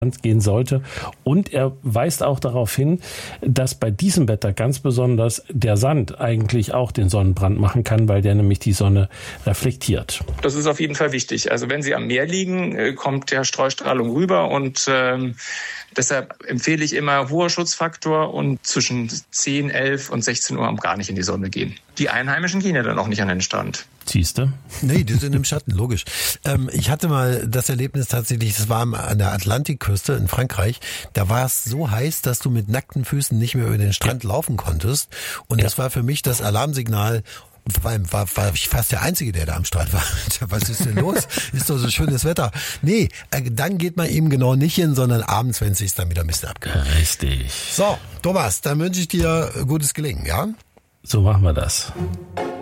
gehen sollte. Und er weist auch darauf hin, dass bei diesem Wetter ganz besonders der Sand eigentlich auch den Sonnenbrand machen kann, weil der nämlich die Sonne reflektiert. Das ist auf jeden Fall wichtig. Also wenn Sie am Meer liegen, kommt der Streustrahlung rüber und deshalb empfehle ich immer hoher Schutzfaktor und zwischen 10, 11 und 16 Uhr gar nicht in die Sonne gehen. Die Einheimischen gehen ja dann auch nicht an den Strand. Siehste? Nee, die sind im Schatten, logisch. Ich hatte mal das Erlebnis tatsächlich, das war an der Atlantikküste in Frankreich, da war es so heiß, dass du mit nackten Füßen nicht mehr über den Strand laufen konntest und das war für mich das Alarmsignal. War ich fast der Einzige, der da am Strand war. Was ist denn los? Ist doch so schönes Wetter. Nee, dann geht man eben genau nicht hin, sondern abends, wenn es sich dann wieder ein bisschen abkühlt. Richtig. So, Thomas, dann wünsche ich dir gutes Gelingen, ja? So machen wir das.